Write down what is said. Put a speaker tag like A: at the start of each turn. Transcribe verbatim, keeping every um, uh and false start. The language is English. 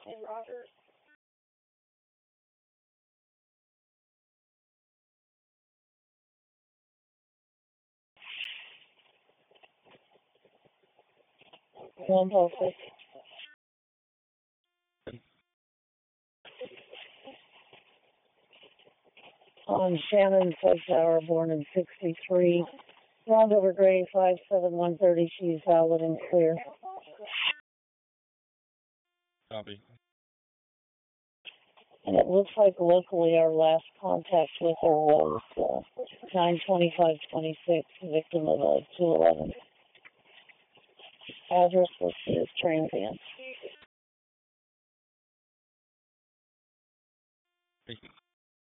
A: And Roger. One perfect. On Shannon Tower, born in sixty-three. Roundover grade five seven one thirty. She's valid and clear.
B: Copy.
A: And it looks like locally our last contact with her was uh, nine twenty-five twenty-six, victim of a two eleven. Address listed as transient.